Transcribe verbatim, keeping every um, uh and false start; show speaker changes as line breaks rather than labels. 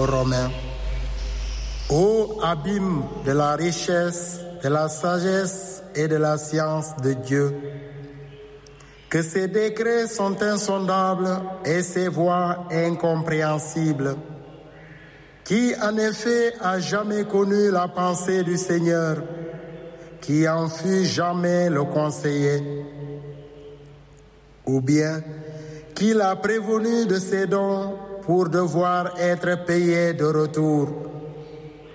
Romains. Ô abîme de la richesse, de la sagesse et de la science de Dieu, que ses décrets sont insondables et ses voies incompréhensibles. Qui en effet a jamais connu la pensée du Seigneur, qui en fut jamais le conseiller? Ou bien, qui l'a prévenu de ses dons pour devoir être payé de retour?